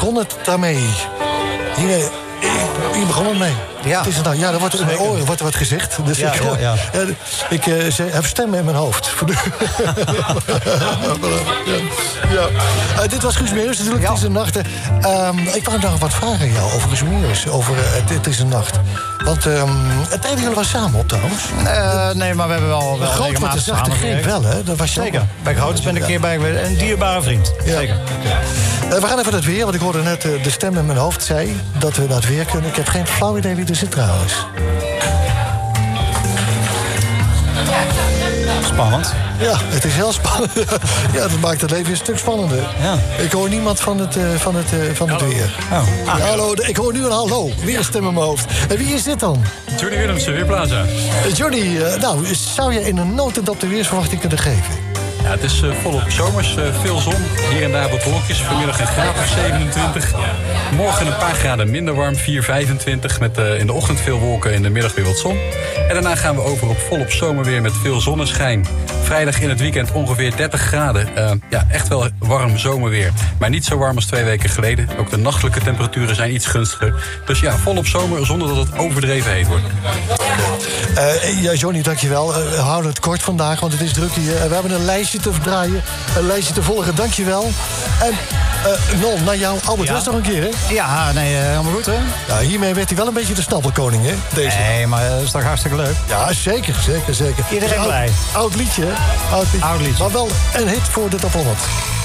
begon het daarmee. Hier begon het mee. Ja. Het is het nou, ja, er wordt in mijn oren wat gezegd. Dus ik heb stemmen in mijn hoofd. Dit was Guus Meeuwis, natuurlijk. Het is een nacht. Ik wou nog wat vragen aan jou over Guus Meeuwis. Over Het is een nacht. Want het treden jullie was samen op trouwens. Nee, maar we hebben wel Groot met de zachte greep wel, hè? Dat was zeker. Bij Groots ben ik een keer bij geweest. Een dierbare vriend. Ja. Zeker. We gaan even naar het weer, want ik hoorde net de stem in mijn hoofd zei dat we naar het weer kunnen. Ik heb geen flauw idee wie er zit trouwens. Spannend. Ja, het is heel spannend. Ja, dat maakt het leven een stuk spannender. Ja. Ik hoor niemand van het weer. Oh. Ja, hallo, ik hoor nu een hallo. Weer een stem in mijn hoofd. En wie is dit dan? Johnny Willemsen, Weerplaza. Johnny, zou je in een notendop de weersverwachting kunnen geven? Ja, het is volop zomers, veel zon. Hier en daar wat wolkjes. Vanmiddag een graad of 27. Morgen een paar graden minder warm, 4,25. Met in de ochtend veel wolken, in de middag weer wat zon. En daarna gaan we over op volop zomerweer met veel zonneschijn. Vrijdag in het weekend ongeveer 30 graden. Echt wel warm zomerweer. Maar niet zo warm als 2 weken geleden. Ook de nachtelijke temperaturen zijn iets gunstiger. Dus ja, volop zomer zonder dat het overdreven heet wordt. Johnny, dankjewel. We houden het kort vandaag, want het is druk hier. We hebben een lijstje te draaien, een lijstje te volgen. Dankjewel. En Nol, naar jou. Albert West nog een keer, hè? Ja, nee, helemaal goed, hè? Ja, hiermee werd hij wel een beetje de snappelkoning, hè? Deze. Nee, maar dat is toch hartstikke leuk? Ja, zeker. Iedereen blij. Oud liedje, hè? Oud liedje. Oud liedje. Maar wel een hit voor de Top 100.